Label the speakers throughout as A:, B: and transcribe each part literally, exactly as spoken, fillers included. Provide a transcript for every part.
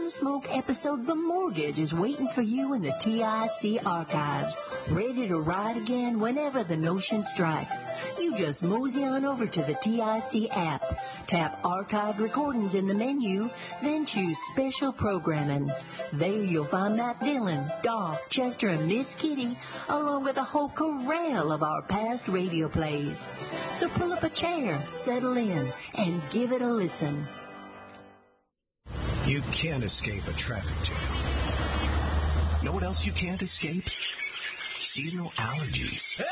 A: Gunsmoke episode The Mortgage is waiting for you in the T I C archives, ready to ride again whenever the notion strikes. You just mosey on over to the T I C app, tap Archived Recordings in the menu, then choose Special Programming. There you'll find Matt Dillon, Doc, Chester, and Miss Kitty, along with a whole corral of our past radio plays. So pull up a chair, settle in, and give it a listen.
B: You can't escape a traffic jam. Know what else you can't escape? Seasonal allergies.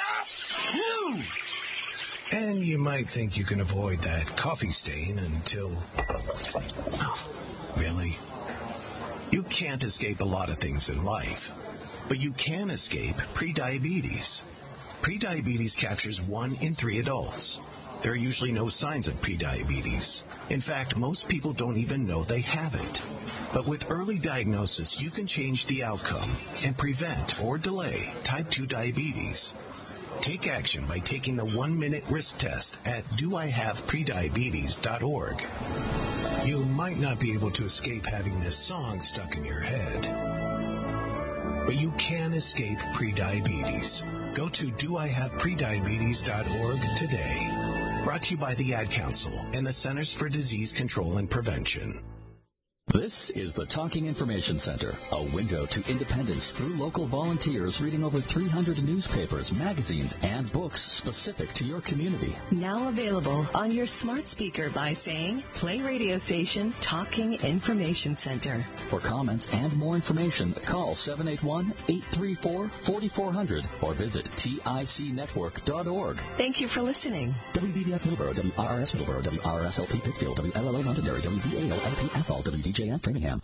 B: And you might think you can avoid that coffee stain until... Oh, really? You can't escape a lot of things in life, but you can escape prediabetes. Prediabetes captures one in three adults. There are usually no signs of prediabetes. In fact, most people don't even know they have it. But with early diagnosis, you can change the outcome and prevent or delay type two diabetes. Take action by taking the one-minute risk test at do I have prediabetes dot org. You might not be able to escape having this song stuck in your head, but you can escape prediabetes. Go to do I have prediabetes dot org today. Brought to you by the Ad Council and the Centers for Disease Control and Prevention.
C: This is the Talking Information Center, a window to independence through local volunteers reading over three hundred newspapers, magazines, and books specific to your community.
D: Now available on your smart speaker by saying, play radio station Talking Information Center.
C: For comments and more information, call seven eight one, eight three four, four four zero zero or visit tic network dot org.
D: Thank you for listening.
C: W B D F Middleborough, W R R S Middleborough, W R R S L P Pittsfield, W L L O Londonderry, W V A L L P Athol, W D J F Framingham.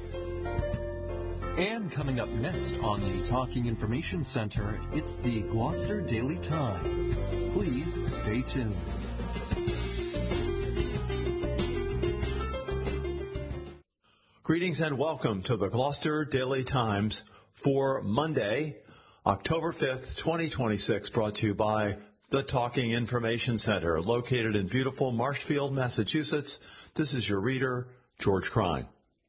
E: And coming up next on the Talking Information Center, it's the Gloucester Daily Times. Please stay tuned.
F: Greetings and welcome to the Gloucester Daily Times for Monday, October fifth, twenty twenty-six, brought to you by the Talking Information Center, located in beautiful Marshfield, Massachusetts. This is your reader, George Crine.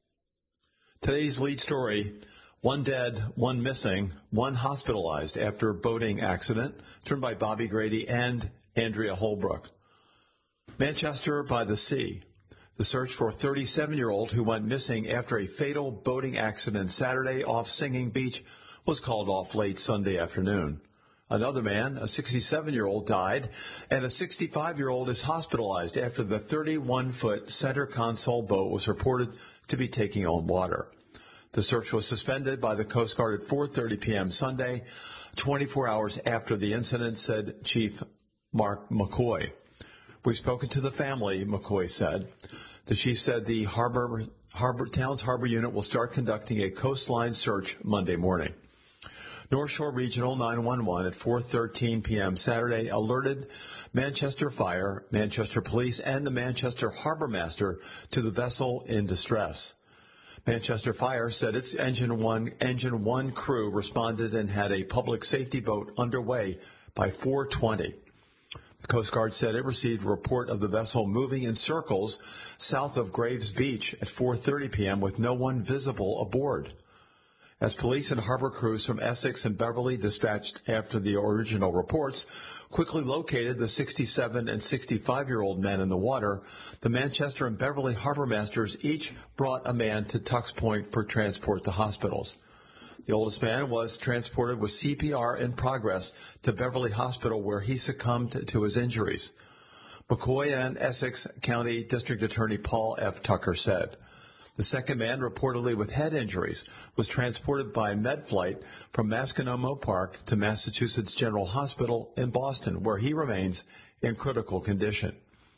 F: Today's lead story, one dead, one missing, one hospitalized after boating accident, turned by Bobby Grady and Andrea Holbrook. Manchester by the Sea. The search for a thirty-seven-year-old who went missing after a fatal boating accident Saturday off Singing Beach was called off late Sunday afternoon. Another man, a sixty-seven-year-old, died, and a sixty-five-year-old is hospitalized after the thirty-one-foot center console boat was reported to be taking on water. The search was suspended by the Coast Guard at four thirty p.m. Sunday, twenty-four hours after the incident, said Chief Mark McCoy. We've spoken to the family, McCoy said. The chief said the harbor, harbor, town's harbor unit will start conducting a coastline search Monday morning. North Shore Regional nine one one at four thirteen p.m. Saturday alerted Manchester Fire, Manchester Police, and the Manchester Harbor Master to the vessel in distress. Manchester Fire said its Engine One, Engine One crew responded and had a public safety boat underway by four twenty. The Coast Guard said it received a report of the vessel moving in circles south of Graves Beach at four thirty p.m. with no one visible aboard. As police and harbor crews from Essex and Beverly, dispatched after the original reports, quickly located the sixty-seven and sixty-five-year-old men in the water, the Manchester and Beverly harbor masters each brought a man to Tux Point for transport to hospitals. The oldest man was transported with C P R in progress to Beverly Hospital, where he succumbed to his injuries. McCoy and Essex County District Attorney Paul F. Tucker said. The second man, reportedly with head injuries, was transported by MedFlight from Masconomo Park to Massachusetts General Hospital in Boston, where he remains in critical condition.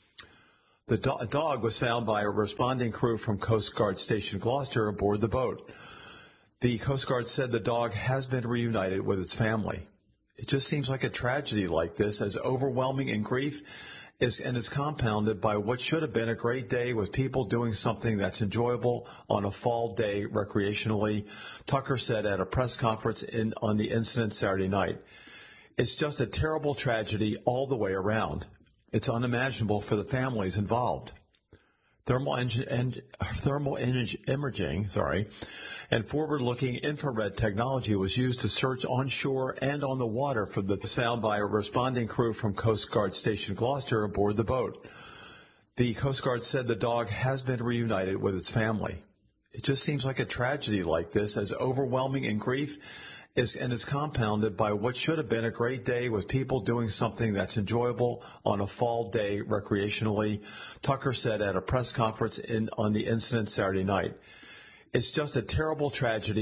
F: The do- dog was found by a responding crew from Coast Guard Station Gloucester aboard the boat. The Coast Guard said the dog has been reunited with its family. It just seems like a tragedy like this, as overwhelming in grief is and is compounded by what should have been a great day with people doing something that's enjoyable on a fall day recreationally, Tucker said at a press conference in, on the incident Saturday night. It's just a terrible tragedy all the way around. It's unimaginable for the families involved. thermal, engine, and, thermal image, imaging, sorry, and forward-looking infrared technology was used to search on shore and on the water for the found by a responding crew from Coast Guard Station Gloucester aboard the boat. The Coast Guard said the dog has been reunited with its family. It just seems like a tragedy like this, as overwhelming in grief is and is compounded by what should have been a great day with people doing something that's enjoyable on a fall day recreationally, Tucker said at a press conference in, on the incident Saturday night. It's just a terrible tragedy.